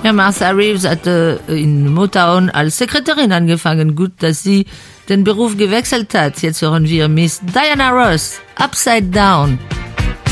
Ja, Martha Reeves hatte in Motown als Sekretärin angefangen. Gut, dass sie den Beruf gewechselt hat. Jetzt hören wir Miss Diana Ross, Upside Down.